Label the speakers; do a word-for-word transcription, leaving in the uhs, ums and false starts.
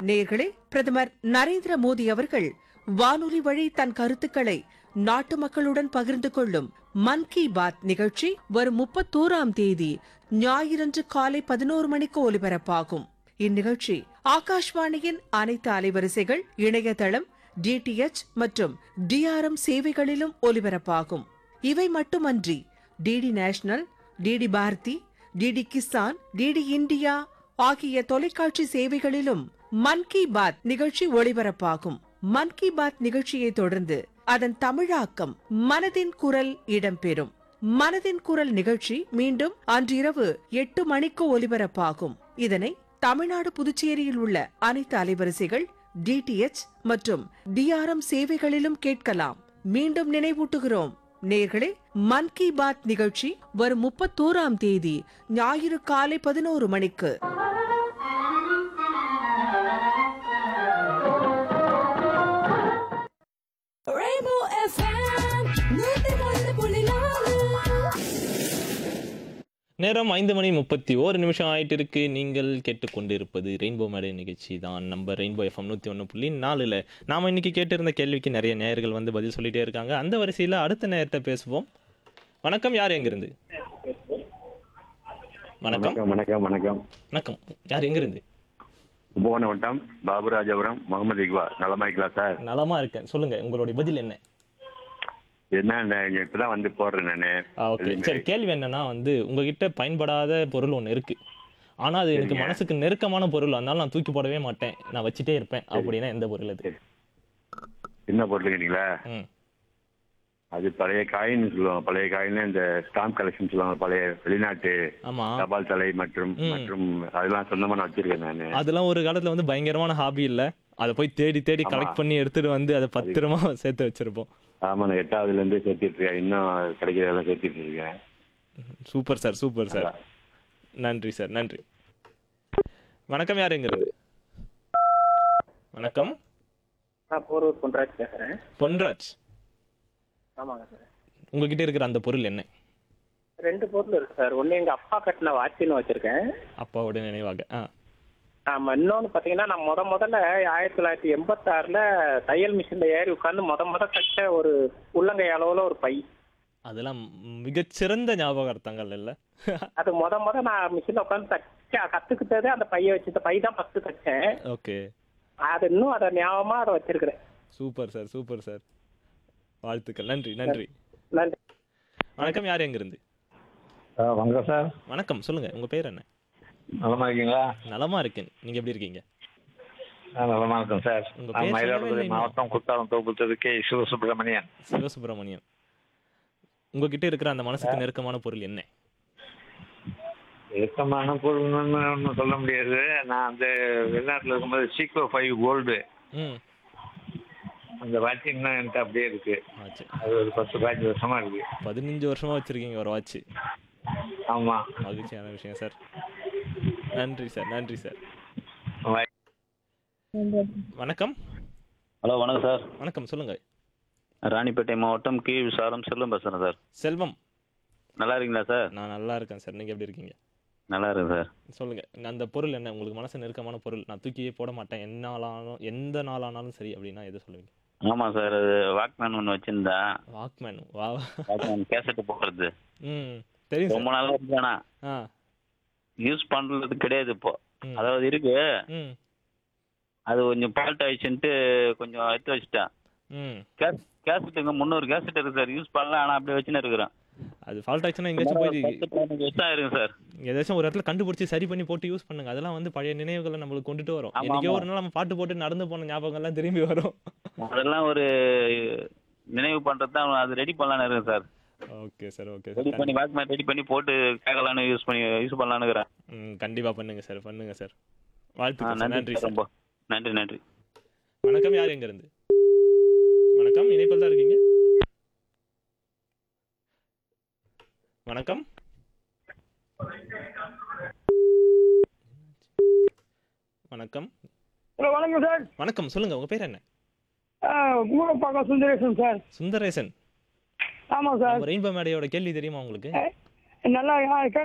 Speaker 1: நேயர்களே, பிரதமர் நரேந்திர மோடி அவர்கள் வானொலி வழி தன் கருத்துக்களை நாட்டு மக்களுடன் பகிர்ந்து கொள்ளும் மன் கி பாத் நிகழ்ச்சி வரும் முப்பத்தோராம் தேதி ஞாயிறன்று காலை பதினோரு மணிக்கு ஒலிபரப்பாகும். இந்நிகழ்ச்சி ஆகாஷ்வாணியின் அனைத்து அலைவரிசைகள், இணையதளம், டிடிஎச் மற்றும் டிஆர்எம் சேவைகளிலும் ஒலிபரப்பாகும். இவை மட்டுமன்றி DD national, DD Bharathi, DD Kisan, DD India ஆகிய தொலைக்காட்சி சேவைகளிலும் மன் கி பாத் நிகழ்ச்சி ஒளிபரப்பாகும். மன் கி பாத் நிகழ்ச்சியை தொடர்ந்து அதன் தமிழாக்கம் மனதின் குரல் இடம்பெறும். மனதின் குரல் நிகழ்ச்சி மீண்டும் அன்றிரவு எட்டு மணிக்கு ஒலிபரப்பாகும். இதனை தமிழ்நாடு, புதுச்சேரியில் உள்ள அனைத்து அலைவரிசைகள், டிடிஎச் மற்றும் டிஆர்எம் சேவைகளிலும் கேட்கலாம். மீண்டும் நினைவூட்டுகிறோம் நேர்களே, மன் கி பாத் நிகழ்ச்சி வரும் முப்பத்தோராம் தேதி ஞாயிறு காலை பதினோரு மணிக்கு.
Speaker 2: நேரம் ஐந்து மணி முப்பத்தி ஓரு நிமிஷம் ஆயிட்டு இருக்கு. நீங்கள் கேட்டுக்கொண்டிருப்பது ரெயின்போ மேடை நிகழ்ச்சி தான். நம்ம ரெயின்போ எஃப்எம் நூற்றி ஒன்று புள்ளி நாலுல நாம இன்னைக்கு கேட்டிருந்த கேள்விக்கு நிறைய நேயர்கள் வந்து பதில் சொல்லிட்டே இருக்காங்க. அந்த வரிசையில் அடுத்த நேரத்தை பேசுவோம். வணக்கம், யார் எங்கிருந்து? வணக்கம்
Speaker 3: வணக்கம் வணக்கம்
Speaker 2: வணக்கம் யார் எங்கிருந்து?
Speaker 3: கும்பகோணம் பாபுராஜபுரம் முகமது இக்பால். நலமா இருக்கலாம் சார்?
Speaker 2: நலமா இருக்கேன். சொல்லுங்க, உங்களுடைய பதில் என்ன?
Speaker 3: என்ன, இப்பதான் வந்து போடுறேன் நானு.
Speaker 2: ஓகே, சரி. கேள்வி என்னன்னா வந்து, உங்ககிட்ட பயன்படாத பொருள் ஒன்று இருக்கு, ஆனா அது எனக்கு மனசுக்கு நெருக்கமான பொருள், அதனால நான் தூக்கி போடவே மாட்டேன், நான் வச்சுட்டே இருப்பேன். அப்படின்னா எந்த பொருள் அது?
Speaker 3: என்ன பொருள் கேட்டீங்களா? அது பழைய காயின் சொல்லுவாங்க. பழைய காயின் இந்த ஸ்டாம்ப் கலெக்ஷன் சொல்லுவாங்க. பழைய வெளிநாட்டு தபால் தலை மற்றும் மற்றும் அதெல்லாம் சொந்தமா நான் வச்சிருக்கேன் நானு.
Speaker 2: அதெல்லாம் ஒரு காலத்துல வந்து பயங்கரமான ஹாபி இல்ல? அதை போய் தேடி தேடி கலெக்ட் பண்ணி எடுத்துட்டு வந்து அதை பத்திரமா சேர்த்து வச்சிருப்போம்.
Speaker 3: ஆமா, நான் எட்டாவதுல இருந்து சேர்த்திட்டு இருக்கேன். இன்னும் கிடைக்கிறதெல்லாம் சேர்த்திட்டு இருக்கேன்.
Speaker 2: Super sir, super sir. நன்றி சார், நன்றி. வணக்கம், யார் எங்கிறது? வணக்கம்,
Speaker 4: பொன்ராஜ் பேசுறேன்.
Speaker 2: பொன்ராஜ்,
Speaker 4: ஆமாங்க சார்.
Speaker 2: உங்ககிட்ட இருக்கிற அந்த பொருள் என்ன?
Speaker 4: ரெண்டு பொருள் இருக்கு சார். ஒன்னு எங்க அப்பா கட்டின வாட்சின்னு வச்சிருக்கேன்,
Speaker 2: அப்பாவோட நினைவாக.
Speaker 4: ஆமா. இன்னொன்னு பாத்தீங்கன்னா, நான் முத முதல்ல ஆயிரத்தி தொள்ளாயிரத்தி எண்பத்தி ஆறுல தையல் மிஷின்ல ஏறி உட்கார்ந்து முத முத கட்ட ஒரு உள்ளங்கை அளவுல ஒரு பை.
Speaker 2: அதெல்லாம் மிகச்சிறந்த ஞாபகார்த்தங்கள் இல்ல?
Speaker 4: அது முத முத நான் மிஷின்ல உட்கார்ந்து தச்ச கத்துக்கிட்டதே அந்த பைய வச்சு. பை தான் ஃபர்ஸ்ட் தச்சேன்.
Speaker 2: ஓகே,
Speaker 4: அது இன்னும் அதை ஞாபகமா அதை வச்சிருக்கிறேன்.
Speaker 2: Super sir, super sir. வாழ்த்துக்கள். நன்றி, நன்றி.
Speaker 4: நன்றி.
Speaker 2: வணக்கம், யார் எங்கிருந்து?
Speaker 3: வணக்கம் சார்.
Speaker 2: வணக்கம், சொல்லுங்க, உங்க பேர் என்ன?
Speaker 3: நலமா இருக்கீங்களா?
Speaker 2: நலமா இருக்கேன். நீங்க எப்படி இருக்கீங்க?
Speaker 3: நலமா இருக்கேன் சார். மயிலாடுதுறை மாவட்டம் குத்தாலம் தொகுப்பு கே சிவசுப்பிரமணியன்.
Speaker 2: சிவசுப்பிரமணியன், உங்ககிட்ட இருக்கிற அந்த மனசுக்கு நெருக்கமான பொருள் என்ன?
Speaker 3: நெருக்கமான பொருள்னு ஒன்றும் சொல்ல முடியாது. நான் அந்த வெளிநாட்டில் இருக்கும்போது சீக்கோ ஃபைவ் கோல்டு அந்த வாட்ச் இன்னும் என்கிட்ட அப்படியே இருக்கு. அது ஒரு பத்து பதினஞ்சு வருஷமா இருக்கு.
Speaker 2: பதினஞ்சு வருஷமா வச்சிருக்கீங்க ஒரு வாட்ச்?
Speaker 3: ஆமா,
Speaker 2: மகிழ்ச்சியான விஷயம் சார். நன்றி சார், நன்றி சார். வணக்கம்.
Speaker 5: ஹலோ, வணக்கம் சார்.
Speaker 2: வணக்கம், சொல்லுங்க.
Speaker 5: ராணிப்பேட்டை மாவட்டம் கே விசாரம் செல்வம் பேசுறேன் சார்.
Speaker 2: செல்வம்,
Speaker 5: நல்லா இருக்கீங்களா சார்?
Speaker 2: நான் நல்லா இருக்கேன் சார். நீங்க எப்படி இருக்கீங்க?
Speaker 5: நல்லா இருக்கு சார்.
Speaker 2: சொல்லுங்க, அந்த பொருள் என்ன உங்களுக்கு மனசு நெருக்கமான பொருள்? நான் தூக்கியே போட மாட்டேன், என்ன நாளாலும் எந்த நாளானாலும் சரி அப்படின்னா எது சொல்லுவீங்க?
Speaker 5: ஆமா சார், அது வாக்மேன் ஒன்று வச்சிருந்தேன்.
Speaker 2: வாக்மேன்? வா,
Speaker 5: வாக்மேன் கேசட் போடுறது.
Speaker 2: ம், தெரியும்.
Speaker 5: ரொம்ப நாளா இருக்கானா யூஸ் பண்றது கிடையாது இப்போ. அதாவது இருக்கு, அது கொஞ்சம் ஃபால்ட் ஆயிடுச்சுன்ட்டு கொஞ்சம் எடுத்து வச்சுட்டேன். கேசட்டுங்க முந்நூறு கேசட் இருக்கு சார், யூஸ் பண்ணலாம். ஆனா அப்படியே வச்சுன்னு இருக்கிறேன்.
Speaker 2: அது ஃபால்ட் ஆச்சுன்னா எங்கேயாச்சும் போய்
Speaker 5: இருக்கு சார்,
Speaker 2: ஏதாச்சும் ஒரு இடத்துல கண்டுபிடிச்சி சரி பண்ணி போட்டு யூஸ் பண்ணுங்க. அதெல்லாம் வந்து பழைய நினைவுகளை நம்மளுக்கு கொண்டுட்டு வரும். இன்னைக்கே ஒரு நாள் நம்ம பாட்டு போட்டு நடந்து போன ஞாபகம் எல்லாம் திரும்பி வரும்.
Speaker 5: அதெல்லாம் ஒரு நினைவு பண்றது தான். அது ரெடி பண்ணலான்னு இருக்கேன் sir.
Speaker 2: Okay sir, okay
Speaker 5: ready பண்ணி வாக்மேன் ரெடி பண்ணி போட்டு கேட்கலான்னு யூஸ் பண்ணி யூஸ் பண்ணலான்னு இருக்கிறேன்.
Speaker 2: ம், கண்டிப்பா பண்ணுங்க சார், பண்ணுங்க சார். வாழ்த்துக்கள். நன்றி சார்.
Speaker 5: நன்றி, நன்றி.
Speaker 2: வணக்கம், யார் எங்க இருந்து? வணக்கம், இணைப்பில் தான் இருக்கீங்க. வணக்கம். வணக்கம்.
Speaker 6: ஹலோ, வணக்கம் சார்.
Speaker 2: வணக்கம், சொல்லுங்க, உங்க பேர் என்ன?
Speaker 6: மூலப்பாக்கம் சுந்தரேசன் சார்.
Speaker 2: சுந்தரேசன்,
Speaker 6: ஆமா சார்.
Speaker 2: ரெயின்போ மேடையோட கேள்வி தெரியுமா உங்களுக்கு?
Speaker 6: நல்லா